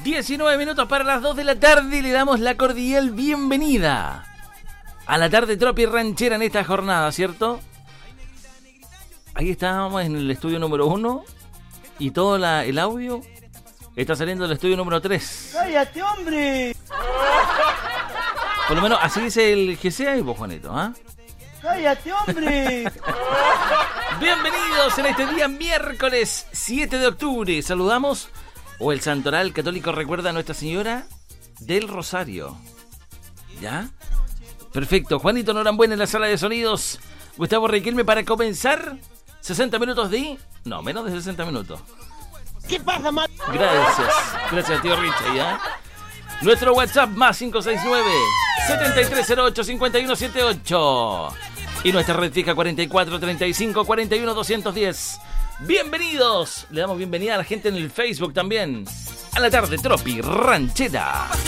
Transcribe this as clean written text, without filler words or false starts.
19 minutos para las 2 de la tarde y le damos la cordial bienvenida a la tarde tropi ranchera en esta jornada, ¿cierto? Ahí estábamos en el estudio número 1 y todo el audio está saliendo del estudio número 3. ¡Cállate, hombre! Por lo menos así dice el GCA y vos, Juanito, ¿ah? ¡Cállate, hombre! Bienvenidos en este día miércoles 7 de octubre. Saludamos, o el Santoral Católico recuerda a Nuestra Señora del Rosario. ¿Ya? Perfecto. Juanito Norambuena en la sala de sonidos. Gustavo Riquelme para comenzar. 60 minutos de... No, menos de 60 minutos. ¿Qué pasa, mal? Gracias, tío Richard, ¿ya? Nuestro WhatsApp más 569-7308-5178. Y nuestra red fija 44-35-41-210. Bienvenidos. Le damos bienvenida a la gente en el Facebook también. A la tarde tropi ranchera.